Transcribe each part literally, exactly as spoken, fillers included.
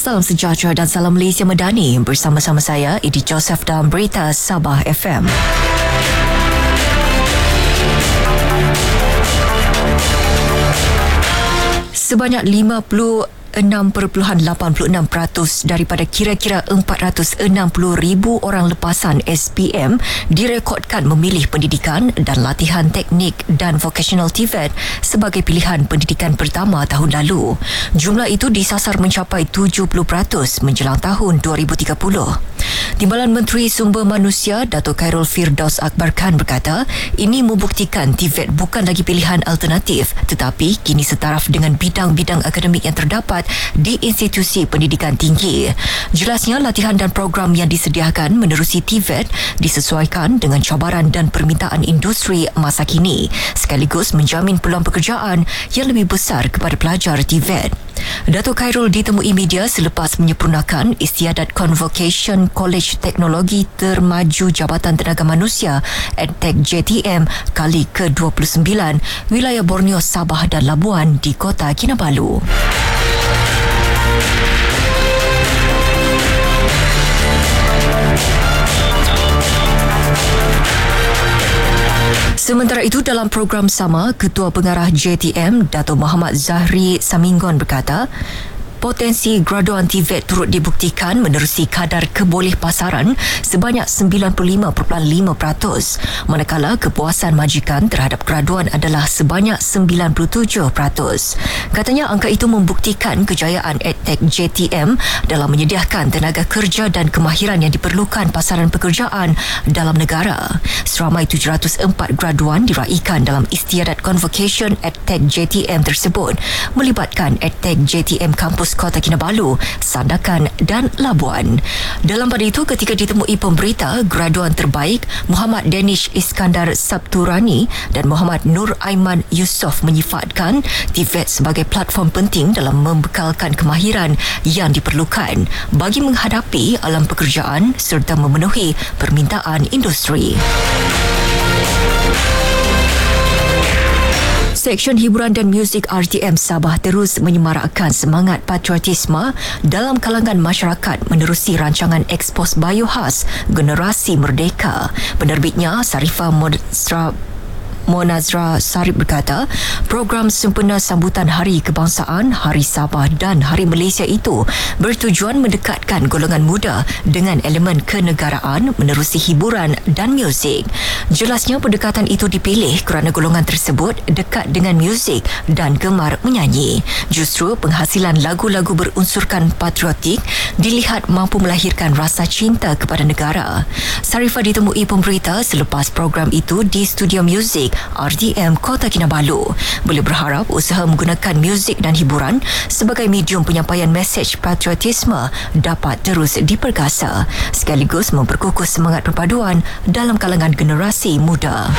Salam sejahtera dan salam Malaysia Medani. Bersama-sama saya, Edi Joseph dalam Berita Sabah F M. Sebanyak lima puluh enam perpuluhan lapan puluh enam peratus daripada kira-kira empat ratus enam puluh ribu orang lepasan S P M direkodkan memilih pendidikan dan latihan teknik dan vocational T V E T sebagai pilihan pendidikan pertama tahun lalu. Jumlah itu disasar mencapai tujuh puluh peratus menjelang tahun dua ribu tiga puluh. Timbalan Menteri Sumber Manusia Dato' Khairul Firdaus Akbar Khan berkata, ini membuktikan T V E T bukan lagi pilihan alternatif tetapi kini setaraf dengan bidang-bidang akademik yang terdapat di institusi pendidikan tinggi. Jelasnya, latihan dan program yang disediakan menerusi T V E T disesuaikan dengan cabaran dan permintaan industri masa kini sekaligus menjamin peluang pekerjaan yang lebih besar kepada pelajar T V E T. Dato' Khairul ditemui media selepas menyempurnakan Istiadat Convocation College Teknologi Termaju Jabatan Tenaga Manusia EdTech J T M kali ke dua puluh sembilan wilayah Borneo, Sabah dan Labuan di Kota Kinabalu. Sementara itu, dalam program sama, Ketua Pengarah J T M, Dato' Muhammad Zahri Saminggon berkata, potensi graduan T V E T turut dibuktikan menerusi kadar keboleh pasaran sebanyak sembilan puluh lima perpuluhan lima peratus, manakala kepuasan majikan terhadap graduan adalah sebanyak sembilan puluh tujuh peratus. Katanya angka itu membuktikan kejayaan EdTech J T M dalam menyediakan tenaga kerja dan kemahiran yang diperlukan pasaran pekerjaan dalam negara. Seramai tujuh ratus empat graduan diraikan dalam Istiadat Convocation EdTech J T M tersebut, melibatkan EdTech J T M Kampus Kota Kinabalu, Sandakan dan Labuan. Dalam pada itu, ketika ditemui pemberita, graduan terbaik Muhammad Danish Iskandar Sabturani dan Muhammad Nur Aiman Yusof menyifatkan T V E T sebagai platform penting dalam membekalkan kemahiran yang diperlukan bagi menghadapi alam pekerjaan serta memenuhi permintaan industri. Seksyen Hiburan dan Muzik R T M Sabah terus menyemarakkan semangat patriotisme dalam kalangan masyarakat menerusi rancangan Ekspos Biohas Generasi Merdeka. Penerbitnya Sarifah Monazra Monazra Sarip berkata, program sempena sambutan Hari Kebangsaan, Hari Sabah dan Hari Malaysia itu bertujuan mendekatkan golongan muda dengan elemen kenegaraan menerusi hiburan dan muzik. Jelasnya, pendekatan itu dipilih kerana golongan tersebut dekat dengan muzik dan gemar menyanyi. Justru penghasilan lagu-lagu berunsurkan patriotik dilihat mampu melahirkan rasa cinta kepada negara. Sarifah ditemui pemberita selepas program itu di studio muzik R T M Kota Kinabalu. Beliau berharap usaha menggunakan muzik dan hiburan sebagai medium penyampaian mesej patriotisme dapat terus diperkasa sekaligus memperkukuh semangat perpaduan dalam kalangan generasi muda.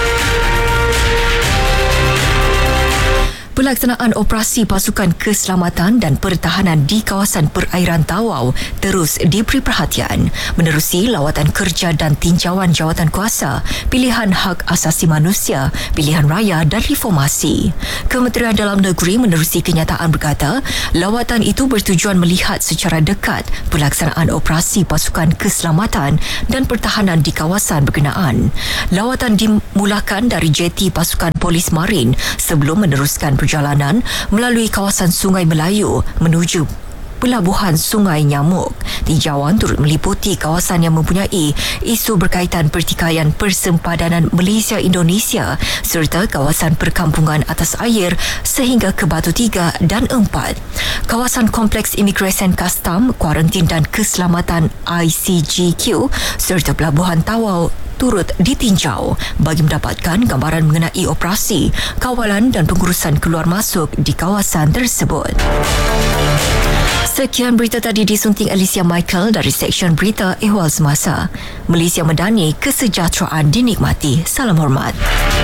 Pelaksanaan operasi pasukan keselamatan dan pertahanan di kawasan perairan Tawau terus diberi perhatian menerusi lawatan kerja dan tinjauan jawatan kuasa, pilihan hak asasi manusia, pilihan raya dan reformasi. Kementerian Dalam Negeri menerusi kenyataan berkata, lawatan itu bertujuan melihat secara dekat pelaksanaan operasi pasukan keselamatan dan pertahanan di kawasan berkenaan. Lawatan dimulakan dari jeti pasukan polis marin sebelum meneruskan perjalanan melalui kawasan Sungai Melayu menuju Pelabuhan Sungai Nyamuk. Tinjauan turut meliputi kawasan yang mempunyai isu berkaitan pertikaian persempadanan Malaysia-Indonesia serta kawasan perkampungan atas air sehingga ke Batu Tiga dan Empat. Kawasan Kompleks Imigresen Kastam, Kuarantin dan Keselamatan I C G Q serta Pelabuhan Tawau turut ditinjau bagi mendapatkan gambaran mengenai operasi, kawalan dan pengurusan keluar masuk di kawasan tersebut. Sekian berita tadi disunting Alicia Michael dari Seksyen Berita Ehwal Semasa. Malaysia Medani, kesejahteraan dinikmati. Salam hormat.